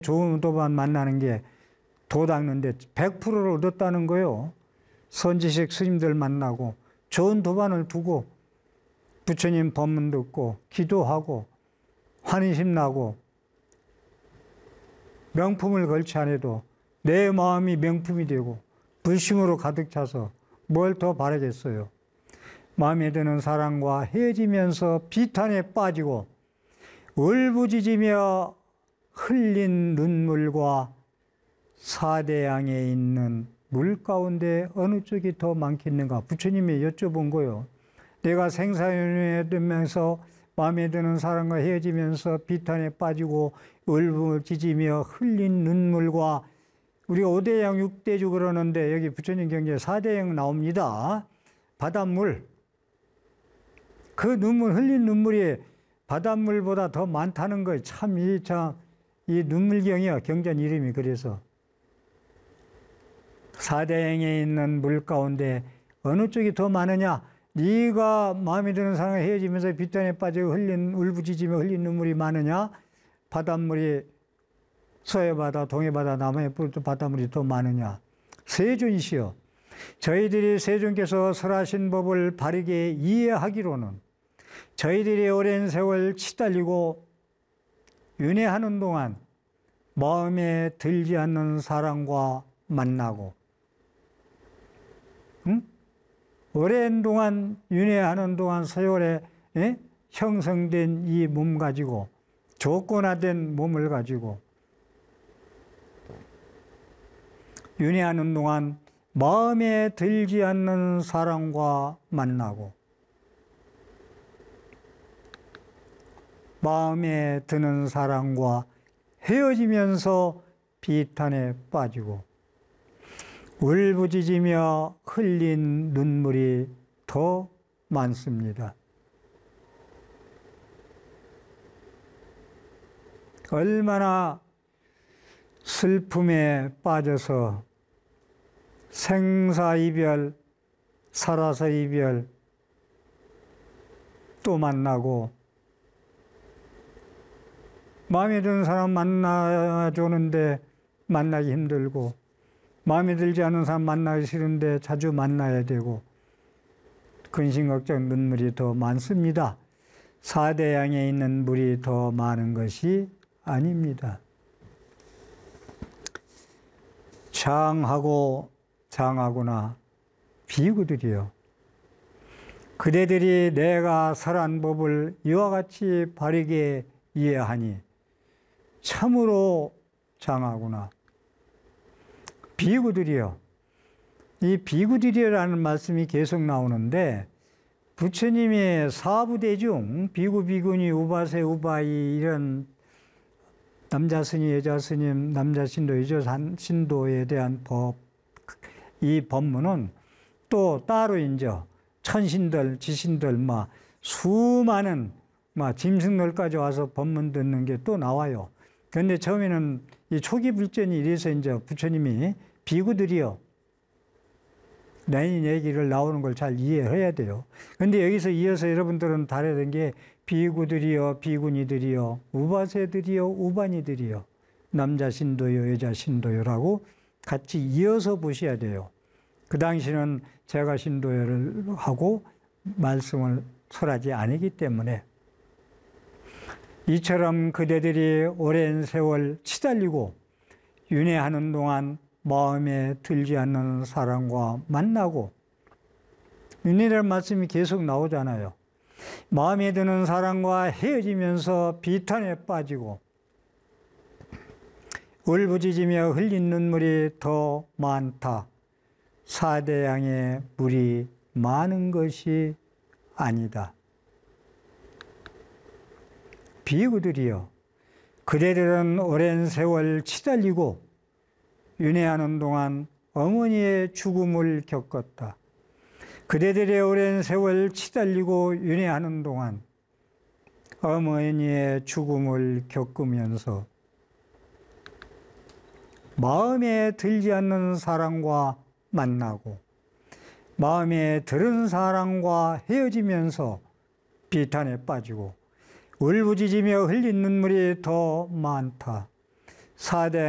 좋은 도반 만나는 게 도 닦는데 100%를 얻었다는 거예요. 선지식 스님들 만나고 좋은 도반을 두고 부처님 법문 듣고 기도하고 환희심 나고 명품을 걸치 않아도 내 마음이 명품이 되고 불심으로 가득 차서 뭘 더 바라겠어요. 마음에 드는 사람과 헤어지면서 비탄에 빠지고 울부짖으며 흘린 눈물과 사대양에 있는 물 가운데 어느 쪽이 더 많겠는가? 부처님이 여쭤본 거예요. 내가 생사연에 들면서 마음에 드는 사람과 헤어지면서 비탄에 빠지고 울부짖으며 흘린 눈물과 우리가 5대양 6대주 그러는데 여기 부처님 경제에 4대양 나옵니다. 바닷물. 그 눈물, 흘린 눈물이 바닷물보다 더 많다는 거예요. 참, 이 눈물경이야. 경전 이름이 그래서. 4대양에 있는 물 가운데 어느 쪽이 더 많으냐? 네가 마음에 드는 사람과 헤어지면서 빗단에 빠지고 울부짖으며 흘린 눈물이 많으냐? 바닷물이 서해바다, 동해바다, 남해바닷물이 더 많으냐? 세존이시여. 저희들이 세존께서 설하신 법을 바르게 이해하기로는 저희들이 오랜 세월 치달리고 윤회하는 동안 마음에 들지 않는 사람과 만나고 오랜 동안 윤회하는 동안 세월에 형성된 이 몸 가지고 조건화된 몸을 가지고 윤회하는 동안 마음에 들지 않는 사람과 만나고 마음에 드는 사람과 헤어지면서 비탄에 빠지고 울부짖으며 흘린 눈물이 더 많습니다. 얼마나 슬픔에 빠져서 생사이별, 살아서 이별, 또 만나고 마음에 드는 사람 만나주는데 만나기 힘들고 마음에 들지 않는 사람 만나기 싫은데 자주 만나야 되고 근심걱정 눈물이 더 많습니다. 4대양에 있는 물이 더 많은 것이 아닙니다. 장하구나 비구들이요. 그대들이 내가 설한 법을 이와 같이 바르게 이해하니 참으로 장하구나. 비구들이요. 이 비구들이라는 말씀이 계속 나오는데 부처님의 사부대중 비구, 비구니, 우바세, 우바이 이런 남자 스님, 여자 스님, 남자 신도, 여자 신도에 대한 법, 이 법문은 또 따로 이제 천신들, 지신들, 수많은 짐승들까지 와서 법문 듣는 게 또 나와요. 그런데 처음에는 이 초기 불전이 이래서 이제 부처님이 비구들이요. 내 얘기를 나오는 걸 잘 이해해야 돼요. 그런데 여기서 이어서 여러분들은 다르던 게 비구들이요, 비구니들이요, 우바세들이요, 우바니들이요, 남자 신도요, 여자 신도요라고 같이 이어서 보셔야 돼요. 그 당시는 제가 신도요를 하고 말씀을 설하지 않았기 때문에 이처럼 그대들이 오랜 세월 치달리고 윤회하는 동안 마음에 들지 않는 사람과 만나고 윤회라는 말씀이 계속 나오잖아요. 마음에 드는 사람과 헤어지면서 비탄에 빠지고 울부짖으며 흘린 눈물이 더 많다. 4대양의 물이 많은 것이 아니다. 비구들이여, 그대들은 오랜 세월 치달리고 윤회하는 동안 어머니의 죽음을 겪었다. 그대들의 오랜 세월 치달리고 윤회하는 동안 어머니의 죽음을 겪으면서 마음에 들지 않는 사람과 만나고 마음에 들은 사람과 헤어지면서 비탄에 빠지고 울부짖으며 흘린 눈물이 더 많다. 4대